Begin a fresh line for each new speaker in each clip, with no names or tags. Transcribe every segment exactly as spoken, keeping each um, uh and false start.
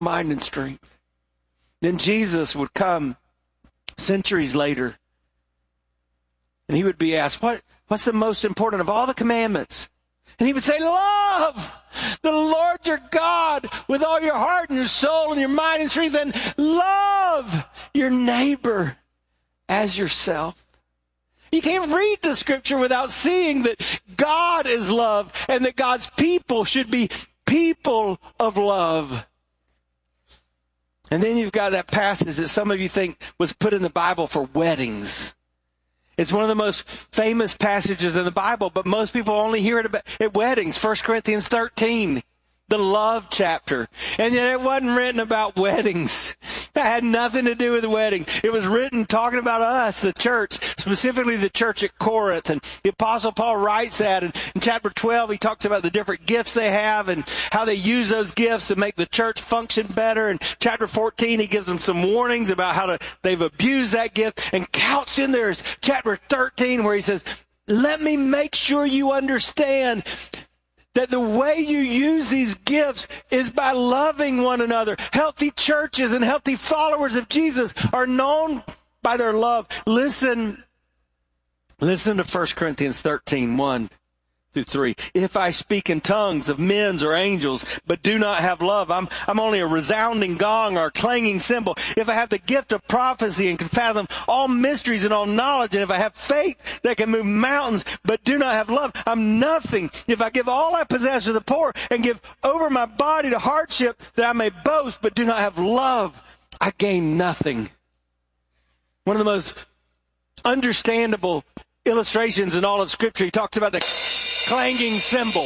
mind, and strength. Then Jesus would come centuries later, and he would be asked, what, what's the most important of all the commandments? And he would say, love the Lord your God with all your heart and your soul and your mind and strength, and love your neighbor as yourself. You can't read the scripture without seeing that God is love and that God's people should be people of love. And then you've got that passage that some of you think was put in the Bible for weddings. It's one of the most famous passages in the Bible, but most people only hear it about, at weddings. First Corinthians thirteen, the love chapter. And yet it wasn't written about weddings. That had nothing to do with the wedding. It was written talking about us, the church, specifically the church at Corinth. And the Apostle Paul writes that. And in chapter twelve, he talks about the different gifts they have and how they use those gifts to make the church function better. In chapter fourteen, he gives them some warnings about how to, they've abused that gift. And couched in there is chapter thirteen, where he says, let me make sure you understand that the way you use these gifts is by loving one another. Healthy churches and healthy followers of Jesus are known by their love. Listen, listen to First Corinthians thirteen, one through three. If I speak in tongues of men's or angels, but do not have love, I'm, I'm only a resounding gong or a clanging cymbal. If I have the gift of prophecy and can fathom all mysteries and all knowledge, and if I have faith that can move mountains, but do not have love, I'm nothing. If I give all I possess to the poor and give over my body to hardship that I may boast, but do not have love, I gain nothing. One of the most understandable illustrations in all of Scripture, he talks about the clanging cymbal.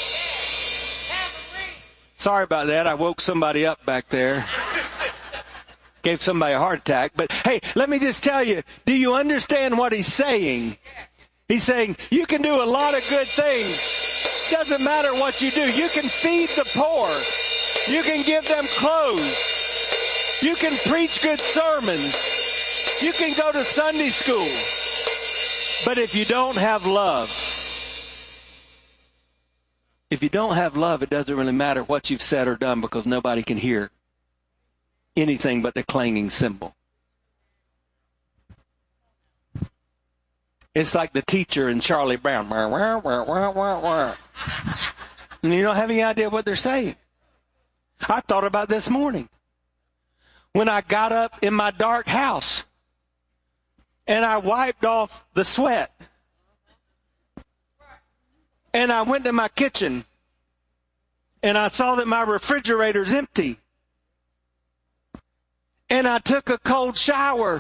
Sorry about that. I woke somebody up back there. Gave somebody a heart attack. But hey, let me just tell you, do you understand what he's saying? He's saying, you can do a lot of good things. Doesn't matter what you do. You can feed the poor. You can give them clothes. You can preach good sermons. You can go to Sunday school. But if you don't have love, if you don't have love, it doesn't really matter what you've said or done, because nobody can hear anything but the clanging cymbal. It's like the teacher in Charlie Brown. And you don't have any idea what they're saying. I thought about this morning when I got up in my dark house and I wiped off the sweat. And I went to my kitchen, and I saw that my refrigerator's empty. And I took a cold shower.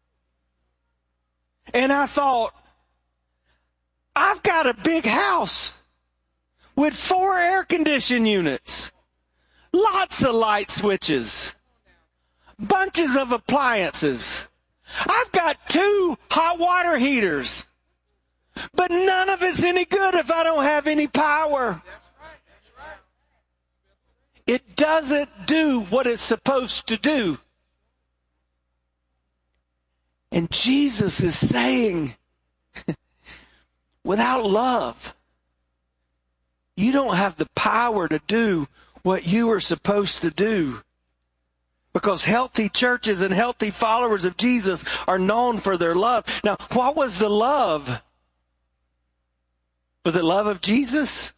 And I thought, I've got a big house with four air conditioning units, lots of light switches, bunches of appliances. I've got two hot water heaters. But none of it's any good if I don't have any power. It doesn't do what it's supposed to do. And Jesus is saying, without love, you don't have the power to do what you are supposed to do. Because healthy churches and healthy followers of Jesus are known for their love. Now, what was the love? Was it love of Jesus?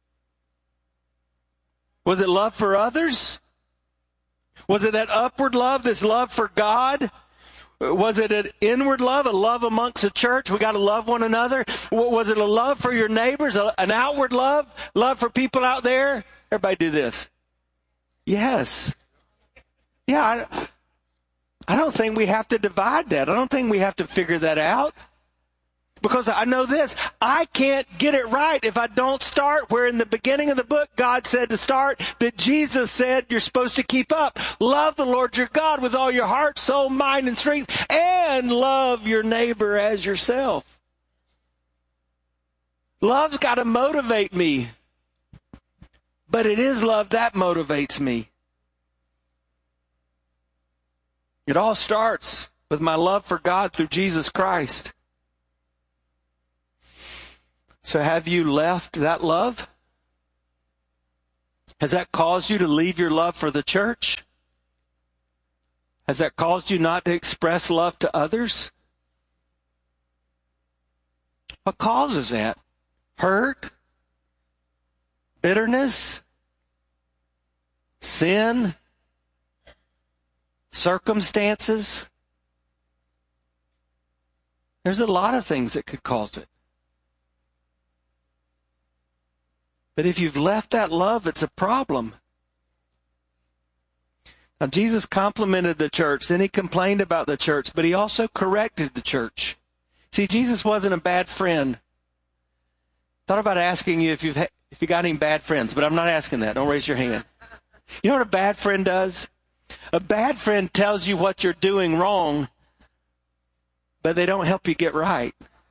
Was it love for others? Was it that upward love, this love for God? Was it an inward love, a love amongst the church? We got to love one another. Was it a love for your neighbors, an outward love, love for people out there? Everybody do this. Yes. Yeah, I, I don't think we have to divide that. I don't think we have to figure that out. Because I know this, I can't get it right if I don't start where in the beginning of the book God said to start, that Jesus said you're supposed to keep up. Love the Lord your God with all your heart, soul, mind, and strength, and love your neighbor as yourself. Love's got to motivate me, but it is love that motivates me. It all starts with my love for God through Jesus Christ. So have you left that love? Has that caused you to leave your love for the church? Has that caused you not to express love to others? What causes that? Hurt? Bitterness? Sin? Circumstances? There's a lot of things that could cause it. But if you've left that love, it's a problem. Now, Jesus complimented the church, then he complained about the church, but he also corrected the church. See, Jesus wasn't a bad friend. Thought about asking you if you've ha- if you got any bad friends, but I'm not asking that. Don't raise your hand. You know what a bad friend does? A bad friend tells you what you're doing wrong, but they don't help you get right.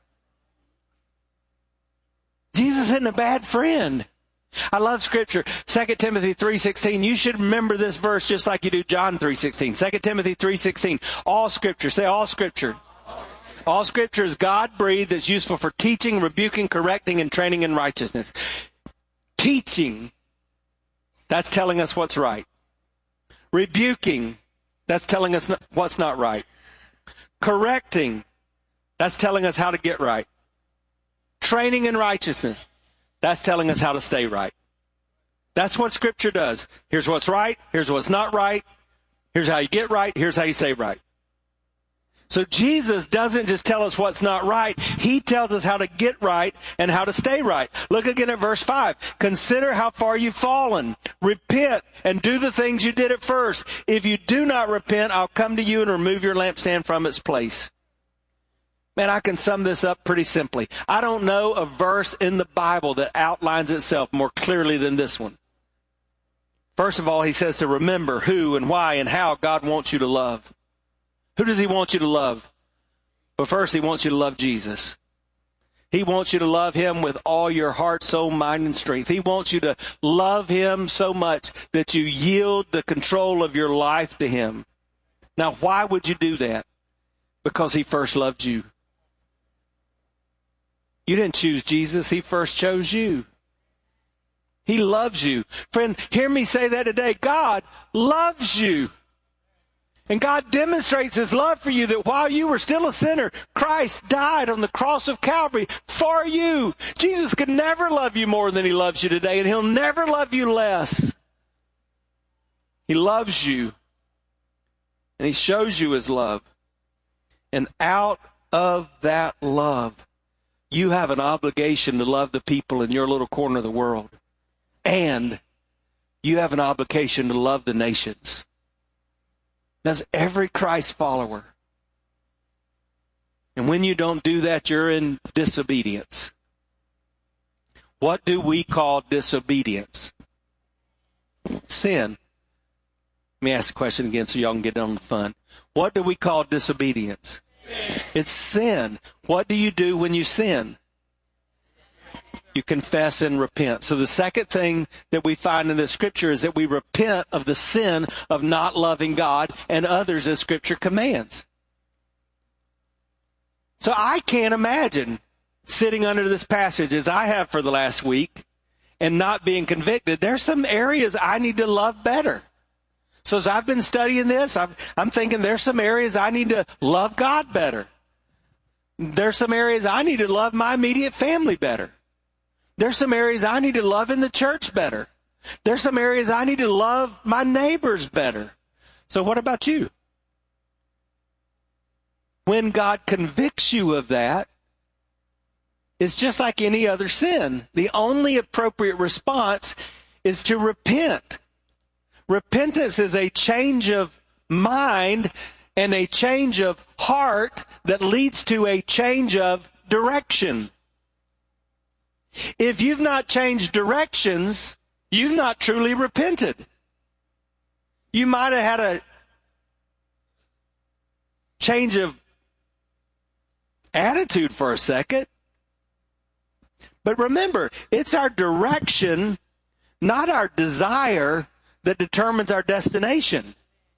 Jesus isn't a bad friend. I love Scripture. Second Timothy three sixteen. You should remember this verse just like you do John three sixteen. Second Timothy three sixteen. All Scripture. Say all Scripture. All Scripture is God-breathed. It's useful for teaching, rebuking, correcting, and training in righteousness. Teaching, that's telling us what's right. Rebuking, that's telling us what's not right. Correcting, that's telling us how to get right. Training in righteousness, that's telling us how to stay right. That's what Scripture does. Here's what's right. Here's what's not right. Here's how you get right. Here's how you stay right. So Jesus doesn't just tell us what's not right. He tells us how to get right and how to stay right. Look again at verse five. Consider how far you've fallen. Repent and do the things you did at first. If you do not repent, I'll come to you and remove your lampstand from its place. Man, I can sum this up pretty simply. I don't know a verse in the Bible that outlines itself more clearly than this one. First of all, he says to remember who and why and how God wants you to love. Who does he want you to love? Well, first, he wants you to love Jesus. He wants you to love him with all your heart, soul, mind, and strength. He wants you to love him so much that you yield the control of your life to him. Now, why would you do that? Because he first loved you. You didn't choose Jesus. He first chose you. He loves you. Friend, hear me say that today. God loves you. And God demonstrates his love for you that while you were still a sinner, Christ died on the cross of Calvary for you. Jesus could never love you more than he loves you today, and he'll never love you less. He loves you, and he shows you his love. And out of that love, you have an obligation to love the people in your little corner of the world. And you have an obligation to love the nations. That's every Christ follower. And when you don't do that, you're in disobedience. What do we call disobedience? Sin. Let me ask the question again so y'all can get on the fun. What do we call disobedience? Sin. It's sin. What do you do when you sin? You confess and repent. So the second thing that we find in the Scripture is that we repent of the sin of not loving God and others as Scripture commands. So I can't imagine sitting under this passage as I have for the last week and not being convicted. There's some areas I need to love better. So as I've been studying this, I'm, I'm thinking there's some areas I need to love God better. There's some areas I need to love my immediate family better. There's some areas I need to love in the church better. There's some areas I need to love my neighbors better. So what about you? When God convicts you of that, it's just like any other sin. The only appropriate response is to repent. Repentance is a change of mind and a change of heart that leads to a change of direction. If you've not changed directions, you've not truly repented. You might have had a change of attitude for a second. But remember, it's our direction, not our desire, that determines our destination.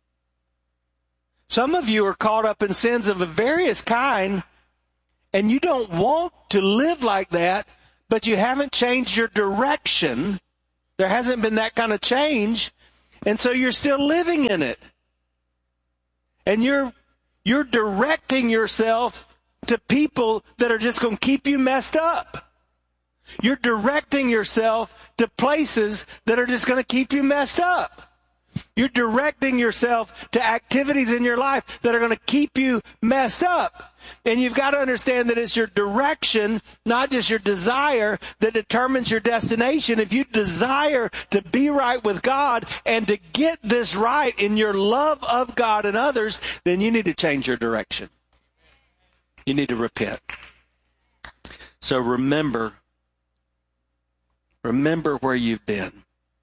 Some of you are caught up in sins of a various kind, and you don't want to live like that, but you haven't changed your direction, There hasn't been that kind of change. And so you're still living in it. And you're you're directing yourself to people that are just going to keep you messed up. You're directing yourself to places that are just going to keep you messed up. You're directing yourself to activities in your life that are going to keep you messed up. And you've got to understand that it's your direction, not just your desire, that determines your destination. If you desire to be right with God and to get this right in your love of God and others, then you need to change your direction. You need to repent. So remember, remember where you've been.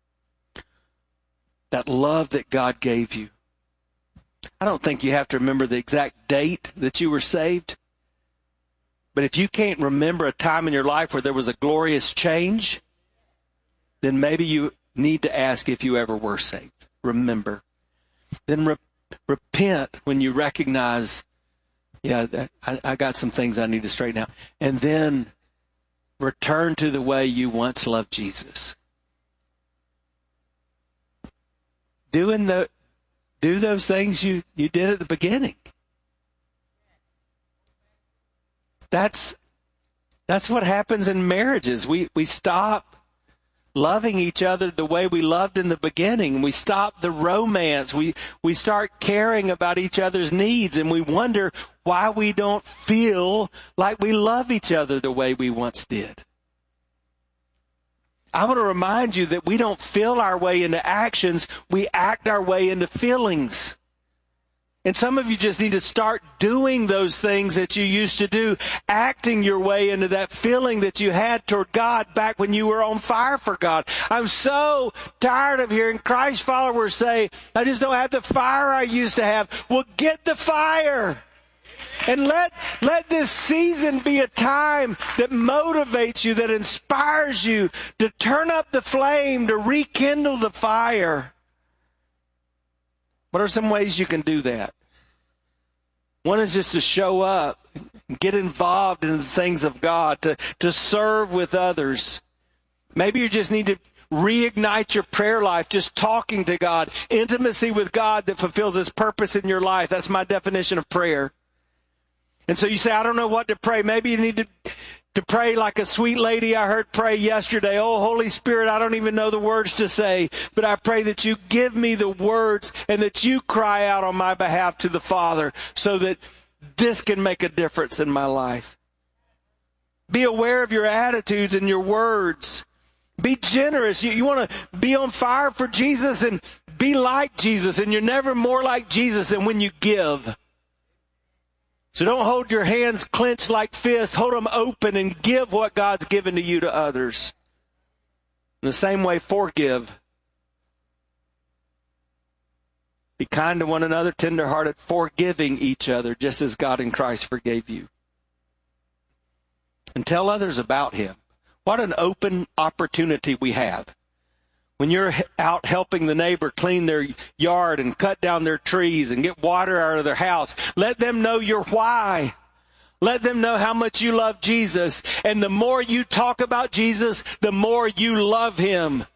That love that God gave you. I don't think you have to remember the exact date that you were saved. But if you can't remember a time in your life where there was a glorious change, then maybe you need to ask if you ever were saved. Remember. Then re- repent when you recognize, yeah, I, I got some things I need to straighten out. And then return to the way you once loved Jesus. Doing the, do those things you, you did at the beginning. That's, that's what happens in marriages. We, we stop loving each other the way we loved in the beginning. We stop the romance. We, we start caring about each other's needs, and we wonder why we don't feel like we love each other the way we once did. I want to remind you that we don't feel our way into actions. We act our way into feelings. And some of you just need to start doing those things that you used to do, acting your way into that feeling that you had toward God back when you were on fire for God. I'm so tired of hearing Christ followers say, I just don't have the fire I used to have. Well, get the fire. And let, let this season be a time that motivates you, that inspires you to turn up the flame, to rekindle the fire. What are some ways you can do that? One is just to show up, get involved in the things of God, to, to serve with others. Maybe you just need to reignite your prayer life, just talking to God, intimacy with God that fulfills His purpose in your life. That's my definition of prayer. And so you say, I don't know what to pray. Maybe you need to, to pray like a sweet lady I heard pray yesterday. Oh, Holy Spirit, I don't even know the words to say, but I pray that you give me the words and that you cry out on my behalf to the Father so that this can make a difference in my life. Be aware of your attitudes and your words. Be generous. You, you want to be on fire for Jesus and be like Jesus, and you're never more like Jesus than when you give. So don't hold your hands clenched like fists. Hold them open and give what God's given to you to others. In the same way, forgive. Be kind to one another, tenderhearted, forgiving each other, just as God in Christ forgave you. And tell others about Him. What an open opportunity we have. When you're out helping the neighbor clean their yard and cut down their trees and get water out of their house, let them know your why. Let them know how much you love Jesus. And the more you talk about Jesus, the more you love Him.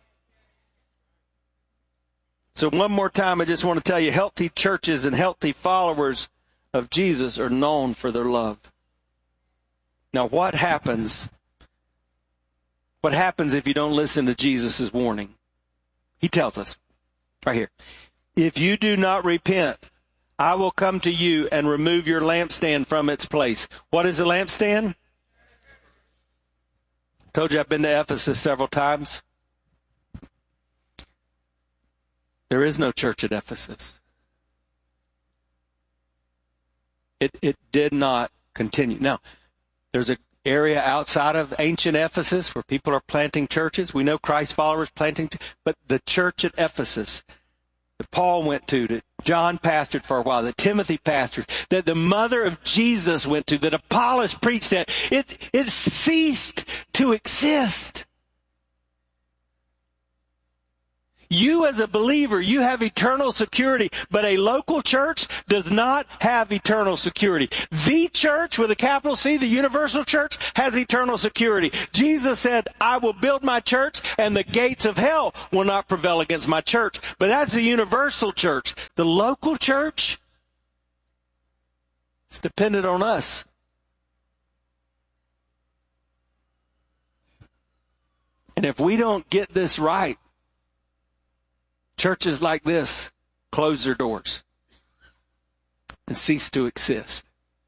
So one more time, I just want to tell you, healthy churches and healthy followers of Jesus are known for their love. Now, what happens? What happens if you don't listen to Jesus' warning? He tells us right here, if you do not repent, I will come to you and remove your lampstand from its place. What is a lampstand? I told you I've been to Ephesus several times. There is no church at Ephesus. It, it did not continue. Now, there's an area outside of ancient Ephesus where people are planting churches. We know Christ followers planting, but the church at Ephesus that Paul went to, that John pastored for a while, that Timothy pastored, that the mother of Jesus went to, that Apollos preached at, it, it ceased to exist. You as a believer, you have eternal security, but a local church does not have eternal security. The church with a capital C, the universal church, has eternal security. Jesus said, I will build my church and the gates of hell will not prevail against my church. But that's the universal church. The local church, it's dependent on us. And if we don't get this right, churches like this close their doors and cease to exist.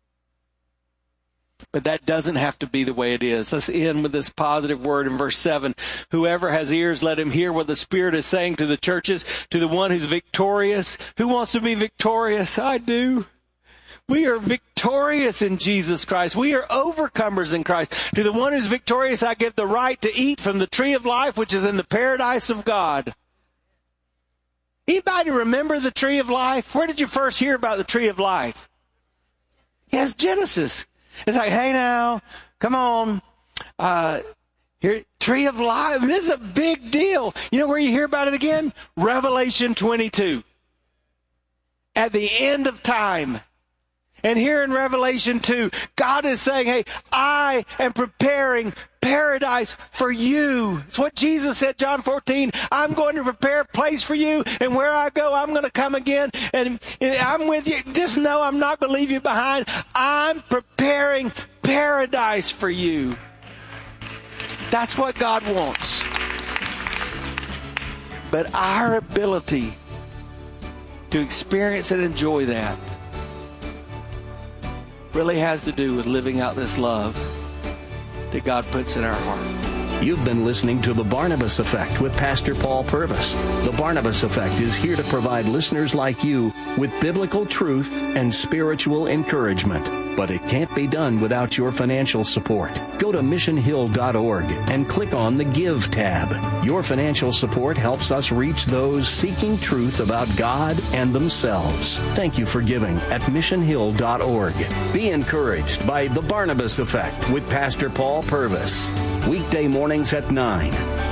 But that doesn't have to be the way it is. Let's end with this positive word in verse seven. Whoever has ears, let him hear what the Spirit is saying to the churches. To the one who's victorious. Who wants to be victorious? I do. We are victorious in Jesus Christ. We are overcomers in Christ. To the one who's victorious, I give the right to eat from the tree of life, which is in the paradise of God. Anybody remember the tree of life? Where did you first hear about the tree of life? Yes, Genesis. It's like, hey now, come on. Uh, here, tree of life. This is a big deal. You know where you hear about it again? Revelation twenty-two. At the end of time. And here in Revelation two, God is saying, hey, I am preparing paradise for you. It's what Jesus said, John fourteen. I'm going to prepare a place for you, and where I go, I'm going to come again, and I'm with you. Just know I'm not going to leave you behind. I'm preparing paradise for you. That's what God wants. But our ability to experience and enjoy that really has to do with living out this love that God puts in our heart.
You've been listening to The Barnabas Effect with Pastor Paul Purvis. The Barnabas Effect is here to provide listeners like you with biblical truth and spiritual encouragement. But it can't be done without your financial support. Go to mission hill dot org and click on the Give tab. Your financial support helps us reach those seeking truth about God and themselves. Thank you for giving at mission hill dot org. Be encouraged by The Barnabas Effect with Pastor Paul Purvis. Weekday mornings at nine